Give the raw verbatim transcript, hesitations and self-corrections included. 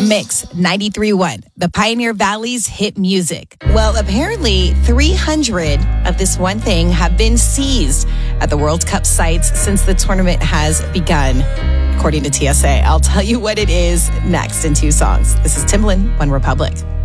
Mix ninety-three point one, the Pioneer Valley's hit music. Well, apparently three hundred of this one thing have been seized at the World Cup sites since the tournament has begun, according to T S A. I'll tell you what it is next in two songs. This is Timbaland, One Republic.